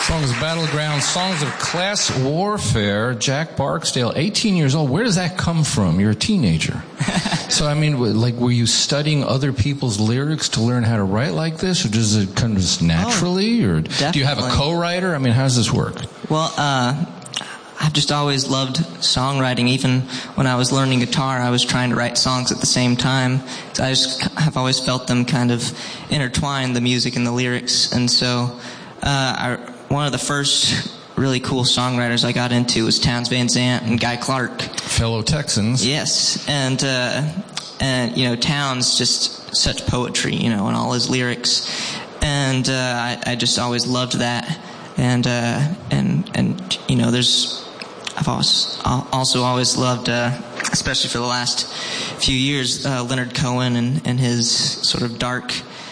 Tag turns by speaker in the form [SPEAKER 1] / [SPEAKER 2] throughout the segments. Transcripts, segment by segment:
[SPEAKER 1] Songs of Battleground, Songs of Class Warfare. Jack Barksdale, 18 years old. Where does that come from? You're a teenager. So, I mean, like, were you studying other people's lyrics to learn how to write like this? Or does it come just naturally? Or
[SPEAKER 2] definitely.
[SPEAKER 1] Do you have a co-writer? I mean, how does this work?
[SPEAKER 2] Well, I've just always loved songwriting. Even when I was learning guitar, I was trying to write songs at the same time. So I just have always felt them kind of intertwine, the music and the lyrics. And so, one of the first really cool songwriters I got into was Townes Van Zandt and Guy Clark.
[SPEAKER 1] Fellow Texans.
[SPEAKER 2] Yes. And you know, Townes, just such poetry, you know, in all his lyrics. And, I just always loved that. And, you know, I've also always loved, especially for the last few years, Leonard Cohen and his sort of dark,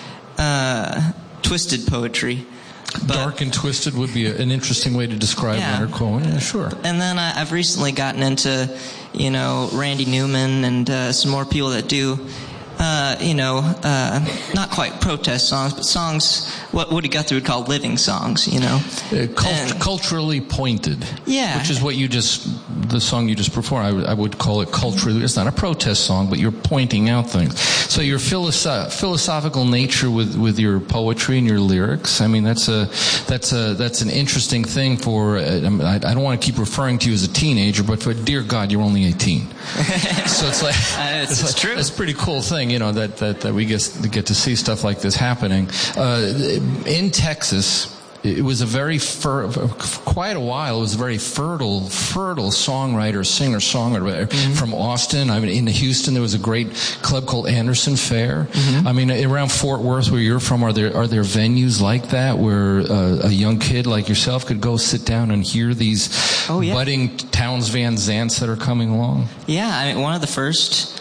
[SPEAKER 2] twisted poetry. But,
[SPEAKER 1] dark and twisted would be an interesting way to describe Leonard Cohen. Yeah, sure.
[SPEAKER 2] And then I've recently gotten into, you know, Randy Newman and some more people that do, you know, not quite protest songs, but songs what Woody Guthrie would call living songs, you know.
[SPEAKER 1] Culturally pointed.
[SPEAKER 2] Yeah.
[SPEAKER 1] Which is what the song you just performed, I would call it culturally. It's not a protest song, but you're pointing out things. So your philosophical nature with your poetry and your lyrics, I mean, that's an interesting thing for, I don't want to keep referring to you as a teenager, but for dear God, you're only 18. So it's like,
[SPEAKER 2] it's true.
[SPEAKER 1] It's a pretty cool thing, you know, that we get to see stuff like this happening. In Texas, it was a very quite a while. It was a very fertile songwriter, singer-songwriter from Austin. I mean, in Houston, there was a great club called Anderson Fair. I mean, around Fort Worth, where you're from, are there venues like that where a young kid like yourself could go sit down and hear these budding Townes Van Zandts that are coming along? Yeah,
[SPEAKER 2] I mean, one of the first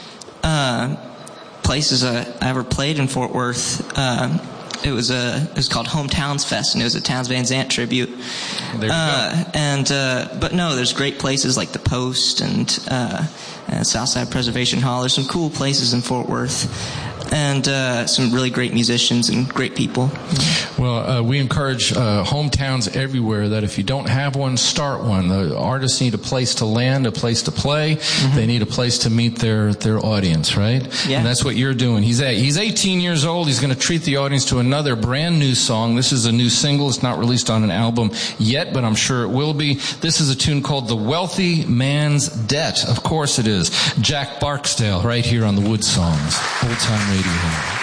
[SPEAKER 2] places I ever played in Fort Worth. It was called Hometowns Fest, and it was a Townes Van Zandt tribute.
[SPEAKER 1] There you go.
[SPEAKER 2] But no, there's great places like the Post and Southside Preservation Hall. There's some cool places in Fort Worth, and some really great musicians and great people.
[SPEAKER 1] Well, we encourage hometowns everywhere that if you don't have one, start one. The artists need a place to land, a place to play. They need a place to meet their audience, right?
[SPEAKER 2] Yeah.
[SPEAKER 1] And that's what you're doing. He's 18 years old. He's going to treat the audience to another brand new song. This is a new single. It's not released on an album yet, but I'm sure it will be. This is a tune called The Wealthy Man's Debt. Of course it is. Jack Barksdale right here on the Wood Songs. Old Time Radio.